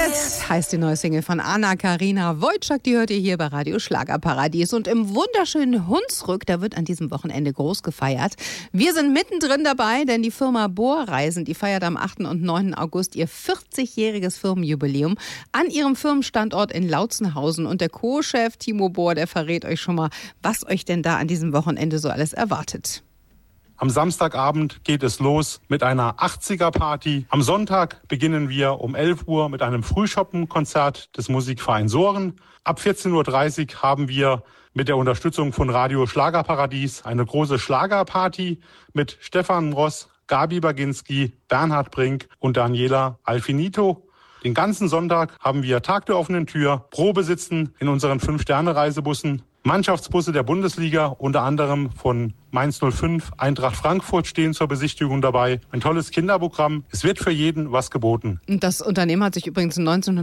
Jetzt heißt die neue Single von Anna-Karina Wojcik, die hört ihr hier bei Radio Schlagerparadies. Und im wunderschönen Hunsrück, da wird an diesem Wochenende groß gefeiert. Wir sind mittendrin dabei, denn die Firma Bohrreisen, die feiert am 8. und 9. August ihr 40-jähriges Firmenjubiläum an ihrem Firmenstandort in Lautzenhausen. Und der Co-Chef Timo Bohr, der verrät euch schon mal, was euch denn da an diesem Wochenende so alles erwartet. Am Samstagabend geht es los mit einer 80er-Party. Am Sonntag beginnen wir um 11 Uhr mit einem Frühschoppenkonzert des Musikvereins Sohren. Ab 14.30 Uhr haben wir mit der Unterstützung von Radio Schlagerparadies eine große Schlagerparty mit Stefan Ross, Gabi Baginski, Bernhard Brink und Daniela Alfinito. Den ganzen Sonntag haben wir Tag der offenen Tür, Probesitzen in unseren 5-Sterne-Reisebussen, Mannschaftsbusse der Bundesliga, unter anderem von Mainz 05, Eintracht Frankfurt stehen zur Besichtigung dabei. Ein tolles Kinderprogramm. Es wird für jeden was geboten. Das Unternehmen hat sich übrigens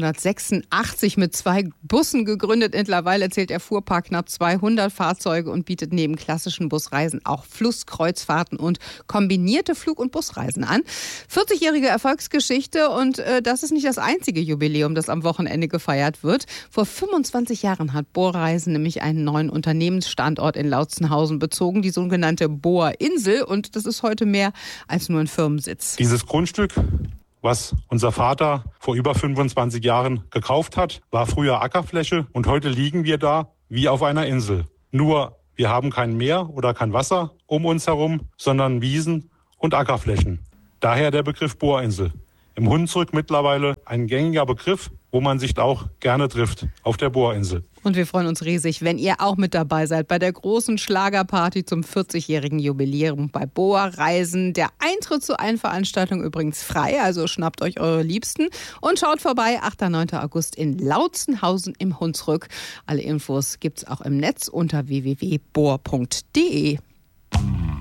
1986 mit 2 Bussen gegründet. Mittlerweile zählt der Fuhrpark knapp 200 Fahrzeuge und bietet neben klassischen Busreisen auch Flusskreuzfahrten und kombinierte Flug- und Busreisen an. 40-jährige Erfolgsgeschichte und das ist nicht das einzige Jubiläum, das am Wochenende gefeiert wird. Vor 25 Jahren hat Bohrreisen nämlich einen neuen Unternehmensstandort in Lautzenhausen bezogen, die sogenannte Bohrinsel, und das ist heute mehr als nur ein Firmensitz. Dieses Grundstück, was unser Vater vor über 25 Jahren gekauft hat, war früher Ackerfläche und heute liegen wir da wie auf einer Insel. Nur wir haben kein Meer oder kein Wasser um uns herum, sondern Wiesen und Ackerflächen. Daher der Begriff Bohrinsel. Im Hunsrück mittlerweile ein gängiger Begriff, wo man sich auch gerne trifft, auf der Bohrinsel. Und wir freuen uns riesig, wenn ihr auch mit dabei seid bei der großen Schlagerparty zum 40-jährigen Jubiläum bei Bohrreisen. Der Eintritt zu allen Veranstaltungen übrigens frei, also schnappt euch eure Liebsten und schaut vorbei, 8. und 9. August in Lautzenhausen im Hunsrück. Alle Infos gibt's auch im Netz unter www.bohr.de.